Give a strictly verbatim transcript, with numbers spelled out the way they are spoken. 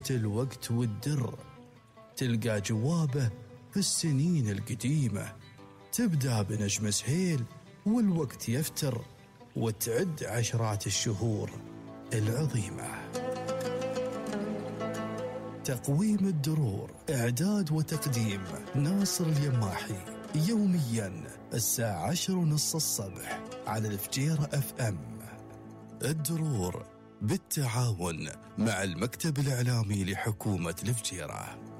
يفوت الوقت والدر، تلقى جوابه في السنين القديمة. تبدأ بنجم سهيل والوقت يفتر، وتعد عشرات الشهور العظيمة. تقويم الدرور، إعداد وتقديم ناصر اليماحي، يوميا الساعة عشر ونص الصبح على الفجيرة اف ام. الدرور بالتعاون مع المكتب الإعلامي لحكومة الفجيرة.